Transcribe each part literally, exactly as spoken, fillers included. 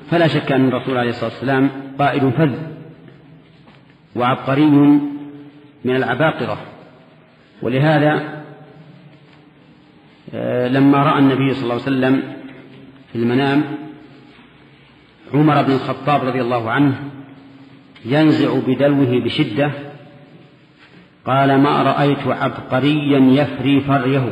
فلا شك أن الرسول عليه الصلاة والسلام قائد فذ وعبقري من العباقرة. ولهذا لما رأى النبي صلى الله عليه وسلم في المنام عمر بن الخطاب رضي الله عنه ينزع بدلوه بشدة قال: ما رأيت عبقريا يفري فريه.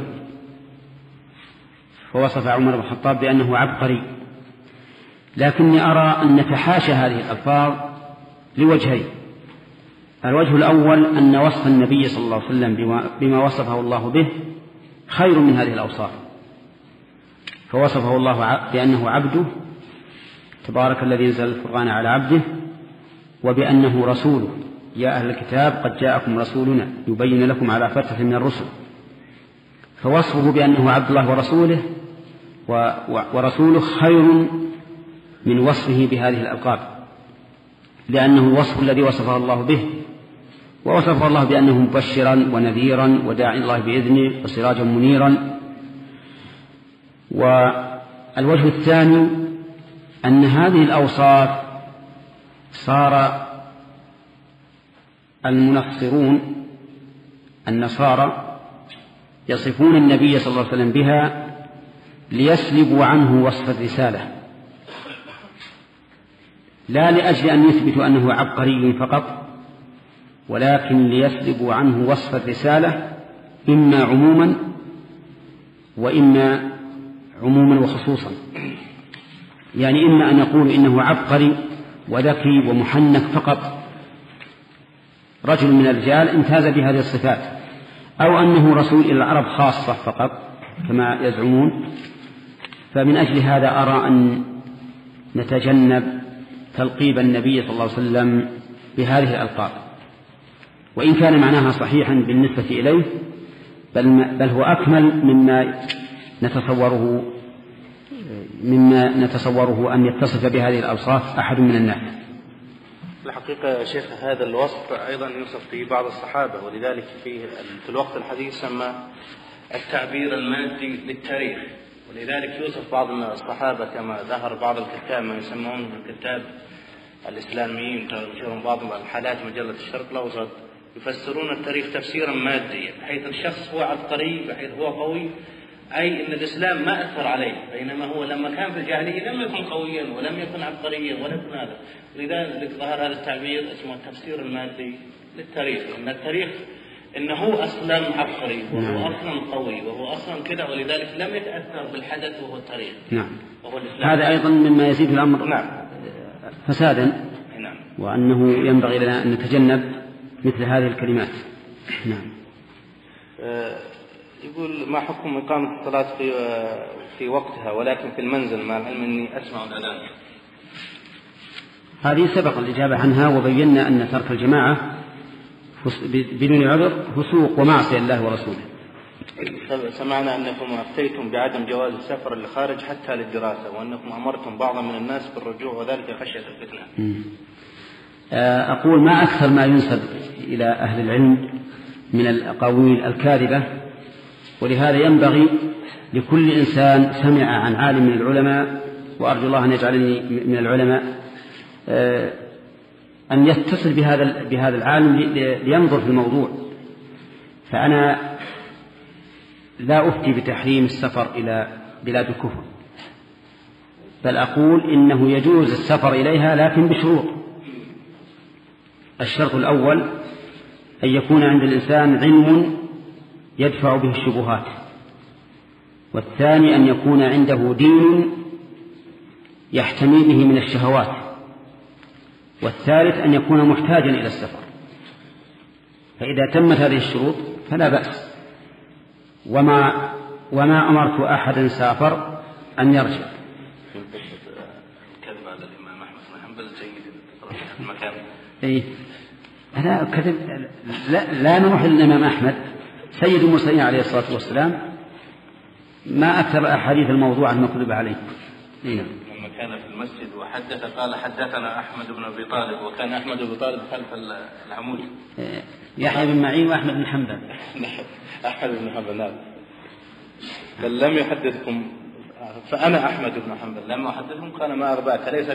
فوصف عمر بن الخطاب بأنه عبقري. لكني أرى أن نتحاشى هذه الألفاظ لوجهين: الوجه الأول أن وصف النبي صلى الله عليه وسلم بما وصفه الله به خير من هذه الأوصاف، فوصفه الله بأنه عبده تبارك الذي نزل الفرقان على عبده، وبأنه رسوله يا أهل الكتاب قد جاءكم رسولنا يبين لكم على فترة من الرسل. فوصفه بأنه عبد الله ورسوله ورسوله خير من وصفه بهذه الألقاب، لأنه الوصف الذي وصفه الله به، ووصفه الله بأنه مبشرا ونذيرا وداعي الله بإذنه وسراجا منيرا. والوجه الثاني أن هذه الأوصاف صار المنصرون النصارى يصفون النبي صلى الله عليه وسلم بها ليسلبوا عنه وصف الرسالة، لا لأجل أن يثبتوا أنه عبقري فقط، ولكن ليسلبوا عنه وصف الرسالة إما عموما وإما عموما وخصوصا. يعني إما أن يقولوا إنه عبقري وذكي ومحنك فقط، رجل من الرجال امتاز بهذه الصفات، أو أنه رسول إلى العرب خاصة فقط كما يزعمون. فمن أجل هذا أرى أن نتجنب تلقيب النبي صلى الله عليه وسلم بهذه الألقاب، وإن كان معناها صحيحا بالنسبة إليه بل, بل هو أكمل مما نتصوره مما نتصوره أن يتصف بهذه الأوصاف أحد من الناس. الحقيقة يا شيخ هذا الوصف أيضا يوصف في بعض الصحابة، ولذلك في في الوقت الحديث سمى التعبير المادي للتاريخ، ولذلك يوصف بعض الصحابة كما ظهر بعض الكتاب ما يسمون الكتاب الإسلاميين تنشرون بعض الحالات مجلة الشرق الأوسط يفسرون التاريخ تفسيرا ماديا، بحيث الشخص هو عبقري بحيث هو قوي، أي أن الإسلام ما أثر عليه، بينما هو لما كان في الجاهلية لم يكن قويا ولم يكن عبقريا ولم يكن هذا. لذلك ظهر هذا التعبير اسمه التفسير المادي للتاريخ، أن التاريخ إنه أصلا عبقري وهو أصلا قوي وهو أصلا كذا، ولذلك لم يتأثر بالحدث وهو التاريخ. نعم. وهو هذا أيضا مما يزيد الأمر نعم. فسادا. نعم. وأنه ينبغي لنا أن نتجنب مثل هذه الكلمات. نعم. أه يقول: ما حكم إقامة الصلاة في في وقتها ولكن في المنزل مع العلم أني أسمع الأذان؟ هذه سبق الإجابة عنها، وبينا أن ترك الجماعة بدون عذر فسوق ومعصية الله ورسوله. سمعنا أنكم أفتيتم بعدم جواز السفر للخارج حتى للدراسة، وأنكم أمرتم بعض من الناس بالرجوع وذلك خشية الفتنة. أقول ما أكثر ما ينسب إلى أهل العلم من الأقاويل الكاذبة، ولهذا ينبغي لكل إنسان سمع عن عالم من العلماء، وأرجو الله أن يجعلني من العلماء، أن يتصل بهذا بهذا العالم لينظر في الموضوع. فأنا لا أفتي بتحريم السفر إلى بلاد الكفر، بل أقول إنه يجوز السفر إليها لكن بشروط. الشرط الأول أن يكون عند الإنسان علم يدفع به الشبهات، والثاني أن يكون عنده دين يحتمي به من الشهوات، والثالث أن يكون محتاجا إلى السفر. فإذا تمت هذه الشروط فلا بأس. وما, وما أمرت أحدا سافر أن يرجع. كذب على الإمام أحمد بن حنبل سيد المكان. إيه لا كذب، لا, لا نروح للإمام أحمد سيد المرسلين عليه الصلاة والسلام، ما أكثر أحاديث الموضوع المكذوب عليه. إيه. لما كان في المسجد وحدث قال: حدثنا أحمد بن أبي طالب، وكان أحمد بن أبي طالب خلف العمود. إيه. يحيى بن معين وأحمد بن حنبل. أحمد بن حنبل نعم. بل لم يحدثكم، فأنا أحمد بن حنبل لما أحدثكم قال: ما أربعك ليس